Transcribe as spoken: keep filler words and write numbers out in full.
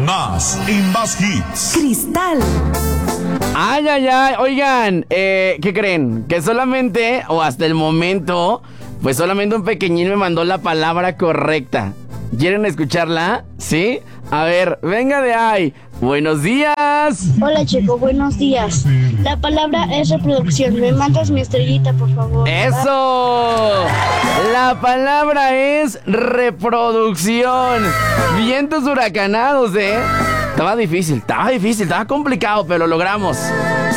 más y más hits. Cristal. Ay, ay, ay. Oigan, eh, ¿qué creen? Que solamente, o hasta el momento, pues solamente un pequeñín me mandó la palabra correcta. ¿Quieren escucharla? ¿Sí? A ver, venga de ahí. Buenos días. Hola, chico, buenos días. La palabra es reproducción. ¿Me mandas mi estrellita, por favor? ¡Eso! La palabra es reproducción. Vientos huracanados, ¿eh? Estaba difícil, estaba difícil, estaba complicado, pero lo logramos.